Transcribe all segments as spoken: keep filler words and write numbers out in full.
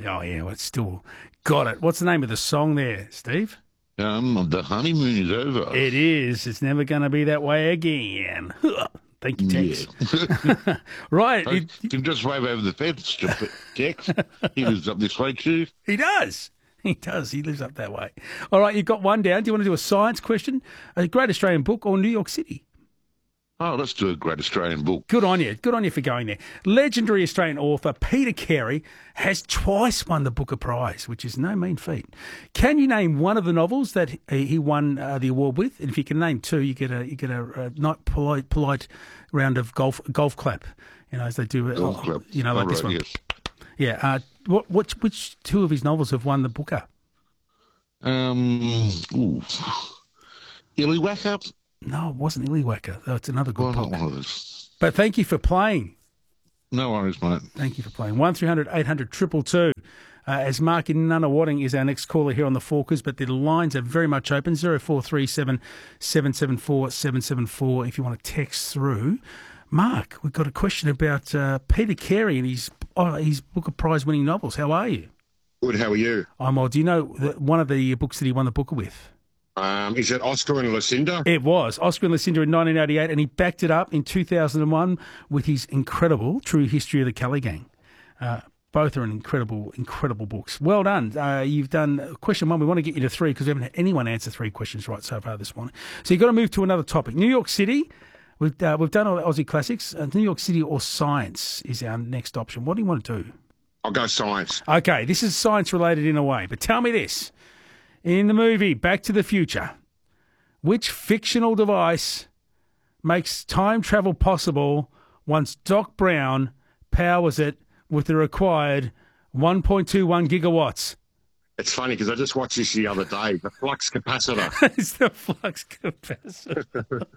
Oh, yeah, well, it's still got it. What's the name of the song there, Steve? Um, the honeymoon is over. It is. It's never going to be that way again. Thank you, Tex. Yeah. Right. I You- can just wave over the fence to Tex. He lives up this way too. He does. He does. He lives up that way. All right, you've got one down. Do you want to do a science question? A great Australian book or New York City? Oh, let's do a great Australian book. Good on you. Good on you for going there. Legendary Australian author Peter Carey has twice won the Booker Prize, which is no mean feat. Can you name one of the novels that he won uh, the award with? And if you can name two, you get a you get a, a nice polite polite round of golf golf clap. You know, as they do. Golf uh, clap. You know, like All this right, one. yes. Yeah. Uh, what which which two of his novels have won the Booker? Um, ooh. Illywacker? No, it wasn't Illywacker. Oh, it's another good Well, book. not one of those. But thank you for playing. No worries, mate. Thank you for playing. one three hundred eight hundred two two two. Uh, as Mark in Nunawading is our next caller here on the Forkers, but the lines are very much open. zero four three seven, seven seven four, seven seven four if you want to text through. Mark, we've got a question about uh, Peter Carey and his, oh, his Booker Prize winning novels. How are you? Good, how are you? I'm well. Do you know that one of the books that he won the Booker with? Um, is it Oscar and Lucinda? It was Oscar and Lucinda in nineteen eighty-eight, and he backed it up in two thousand one with his incredible True History of the Kelly Gang. Uh, both are an incredible, incredible books. Well done. Uh, you've done question one. We want to get you to three because we haven't had anyone answer three questions right so far this morning. So you've got to move to another topic. New York City. We've, uh, we've done all the Aussie classics. Uh, New York City or science is our next option. What do you want to do? I'll go science. Okay, this is science related in a way, but tell me this. In the movie Back to the Future, which fictional device makes time travel possible once Doc Brown powers it with the required one point two one gigawatts? It's funny because I just watched this the other day, the flux capacitor. It's the flux capacitor.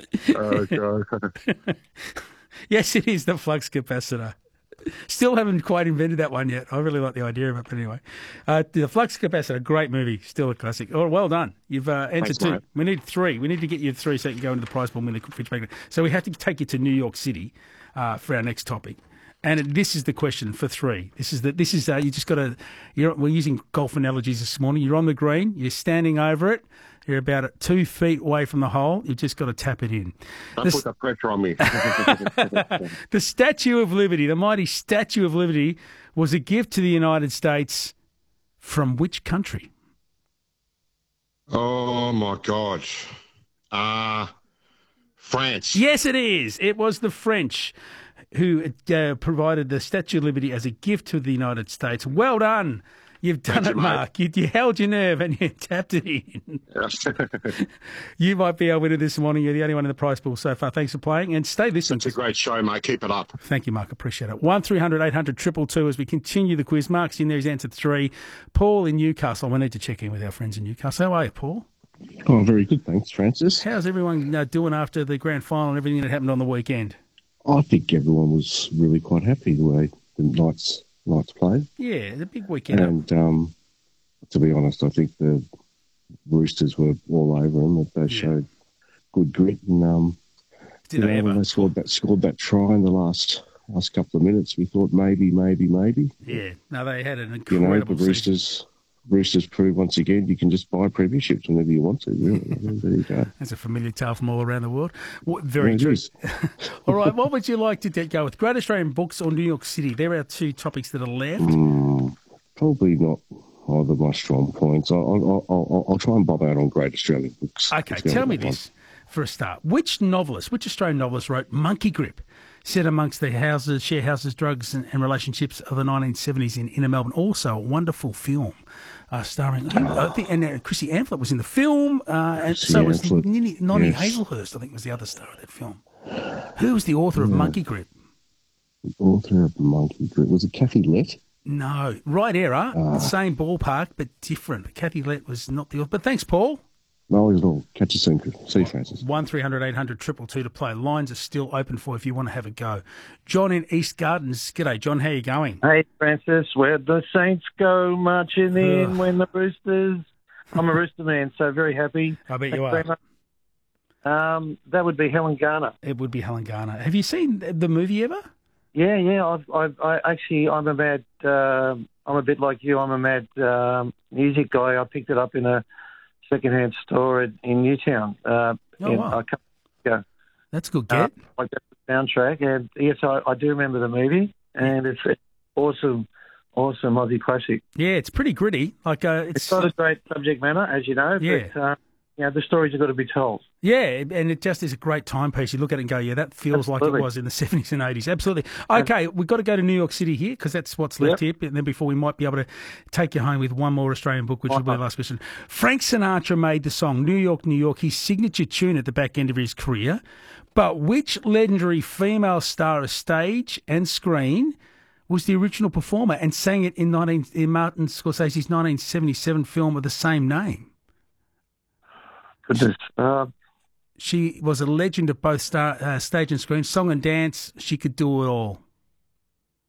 Oh, God. Yes, it is the flux capacitor. Still haven't quite invented that one yet. I really like the idea of it, but anyway. Uh, the Flux Capacitor, great movie, still a classic. Oh, well done. You've uh, answered Thanks, two. mate. We need three. We need to get you three so you can go into the prize pool and win the fridge magnet. So we have to take you to New York City uh, for our next topic. And this is the question for three. This is the, this is uh, you just got to. You're we're using golf analogies this morning. You're on the green. You're standing over it. You're about two feet away from the hole. You've just got to tap it in. Don't The put the pressure on me. The Statue of Liberty, the mighty Statue of Liberty, was a gift to the United States from which country? Oh, my God. Uh, France. Yes, it is. It was the French who uh, provided the Statue of Liberty as a gift to the United States. Well done. You've done Thank it, you, mate. Mark. You, you held your nerve and you tapped it in. You might be our winner this morning. You're the only one in the prize pool so far. Thanks for playing and stay listening. It's a great show, mate. Keep it up. Thank you, Mark. Appreciate it. one three hundred eight hundred two two two as we continue the quiz. Mark's in there. He's answered three. Paul in Newcastle. We need to check in with our friends in Newcastle. How are you, Paul? Oh, very good, thanks, Francis. How's everyone uh, doing after the grand final and everything that happened on the weekend? I think everyone was really quite happy the way the Knights Knights played, Yeah, it's a big weekend. and um, to be honest, I think the Roosters were all over them. That they Yeah. showed good grit, and um, Did you they know, when ever? they scored that scored that try in the last last couple of minutes, we thought maybe, maybe, maybe. Yeah. No, they had an You know, the incredible season. Roosters. Roosters prove once again you can just buy premierships whenever you want to. Really, there you go. That's a familiar tale from all around the world. What, very It true. is. All right, what would you like to de- go with? Great Australian books or New York City? There are two topics that are left. Mm, probably not either of my strong points. I'll, I'll, I'll, I'll try and bob out on great Australian books. Okay, It's the tell only me one. this for a start. Which novelist, which Australian novelist wrote Monkey Grip, set amongst the houses, share houses, drugs and, and relationships of the nineteen seventies in inner Melbourne? Also a wonderful film uh, starring, I think, and uh, Chrissy Amphlett was in the film, uh, and Chrissy so was Amphlett, Nini, Nonny yes. Hazelhurst, I think was the other star of that film. Who was the author of Monkey Grip? The author of Monkey Grip. Was it Kathy Lett? No, right era, Ah. same ballpark, but different. Kathy Lett was not the author. But thanks, Paul. No worries at all. Catch you soon. See you, Francis. One three hundred eight hundred two two to play. Lines are still open for if you want to have a go. John in East Gardens. G'day, John. How you going? Hey, Francis, where'd the Saints go marching in Ugh. when the Roosters... I'm a Rooster man, so very happy. I bet Thanks you very are. much. Um, that would be Helen Garner. It would be Helen Garner. Have you seen the movie ever? Yeah, yeah. I've, I've, I actually, I'm about uh, I'm a bit like you. I'm a mad um, music guy. I picked it up in a second-hand store in, in Newtown. Uh, Oh, in, wow. a couple of years ago. That's a good Uh, get. like that soundtrack, and yes, I, I do remember the movie, and it's an awesome, awesome Aussie classic. Yeah, it's pretty gritty. Like uh, It's it's got a great subject matter, as you know, Yeah. but uh, you know, the stories have got to be told. yeah, and it just is a great timepiece. You look at it and go, yeah, that feels like Absolutely. it was in the seventies and eighties. Absolutely. Okay, we've got to go to New York City here because that's what's left Yep. here. And then before we might be able to take you home with one more Australian book, which will be the last question. Frank Sinatra made the song New York, New York, his signature tune at the back end of his career. But which legendary female star of stage and screen was the original performer and sang it in, nineteen, in Martin Scorsese's nineteen seventy-seven film of the same name? Goodness. Uh, She was a legend of both star, uh, stage and screen, song and dance. She could do it all.